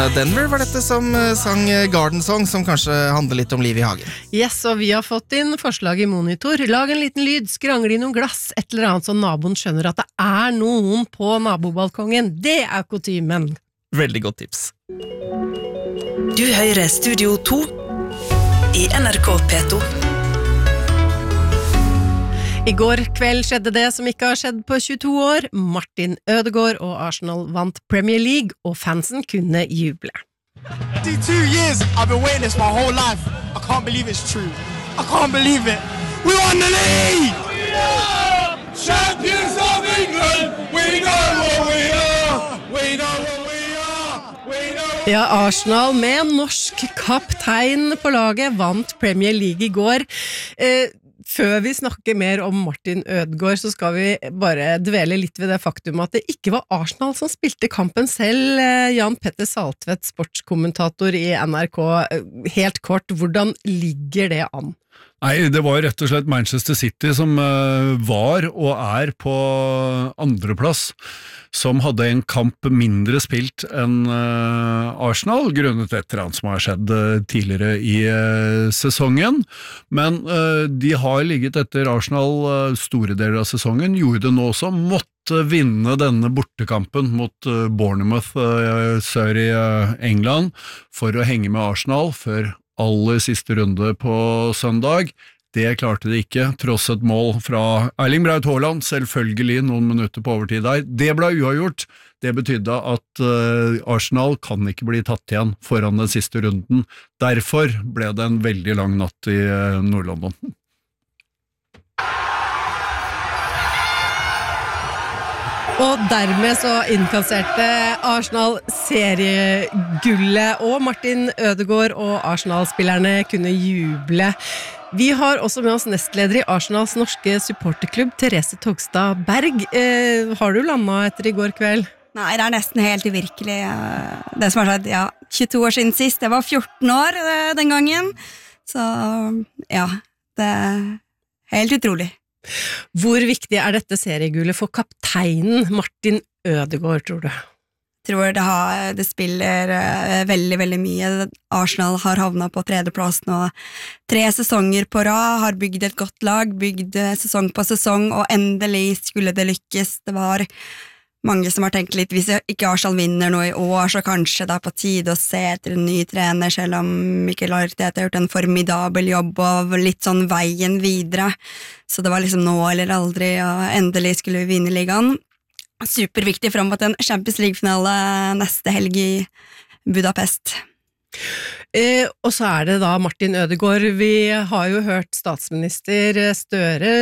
Denver var dette som sang Garden Song, som kanskje handler litt om liv i hagen. Yes, og vi har fått inn forslag i monitor. Lag en liten lyd, skrangle i noen glass, et eller annet så naboen skjønner at det er noen på nabobalkongen. Det er kutymen. Veldig godt tips. Du hører Studio 2 i NRK P2. I går kveld skjedde det som ikke har skjedd på 22 år. Martin Ødegaard og Arsenal vant Premier League, og fansen kunne juble. 52 years I've been waiting this my whole life. I can't believe it's true. I can't believe it. We won the league! We are champions of England! We know what we are! We know what we are! We know... Ja, Arsenal med norsk kaptein på laget vant Premier League i går. Før vi snakker mer om Martin Ødegaard, så skal vi bare dvele litt ved det faktum at det ikke var Arsenal som spilte kampen selv. Jan Petter Saltvedt, sportskommentator i NRK. Helt kort, hvordan ligger det an? Nei, det var rett og slett Manchester City som var og er på andreplass, som hadde en kamp mindre spilt enn Arsenal, grunnet et eller annet som har skjedd tidligere i sesongen. Men de har ligget etter Arsenal store deler av sesongen, gjorde det nå også, måtte vinne denne bortekampen mot Bournemouth sør i England for å henge med Arsenal før aller siste runde på søndag. Det klarte de ikke, tross et mål fra Erling Braut Haaland, selvfølgelig noen minutter på overtid der. Det ble uavgjort. Det betydde at Arsenal kan ikke bli tatt igjen foran den siste runden. Derfor ble det en veldig lang natt i Nord-London. Og dermed så innkasserte Arsenal seriegullet, og Martin Ødegaard og Arsenal-spillerne kunne juble. Vi har også med oss nestleder i Arsenals norske supporterklubb, Therese Togstad Berg. Har du landet etter i går kveld? Nei, det er nesten helt uvirkelig. Det som har skjedd, 22 år siden sist. Jeg var 14 år den gangen. Så ja, det er helt utrolig. Hvor viktig er dette seriegullet for kapteinen Martin Ødegaard, tror du? Jeg tror det spiller veldig, veldig mye. Arsenal har havnet på tredjeplass nå 3 sesonger på rad, har bygd et godt lag, bygd sesong på sesong, og endelig skulle det lykkes. Det var mange som har tenkt litt, hvis ikke Arsenal vinner noe i år, så kanskje det er på tide å se etter en ny trener, selv om Mikel Arteta har gjort en formidabel jobb og litt sånn veien videre. Så det var liksom nå eller aldri, og endelig skulle vi vinne ligaen. Superviktig frem mot en Champions League-finale neste helg i Budapest. Og så er det da Martin Ødegaard. Vi har jo hørt statsminister Støre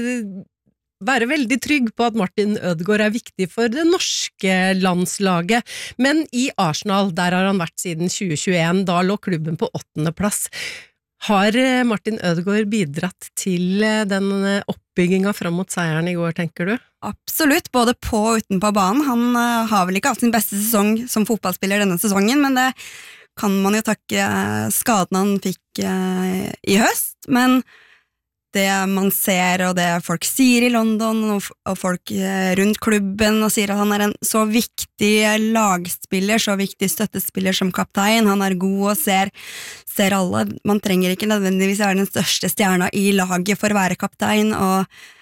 være veldig trygg på at Martin Ødegaard er viktig for det norske landslaget, men i Arsenal, der har han vært siden 2021, da lå klubben på 8. plass. Har Martin Ødegaard bidratt til den oppbyggingen fram mot seieren i går, tenker du? Absolutt, både på og utenpå banen. Han har vel ikke hatt sin beste sesong som fotballspiller denne sesongen, men det kan man jo takke skaden han fikk i høst, men det man ser og det folk sier i London og folk rundt klubben og sier at han er en så viktig lagspiller, så viktig støttespiller som kaptein, han er god og ser alle, man trenger ikke nødvendigvis være den største stjerna i laget for å være kaptein, og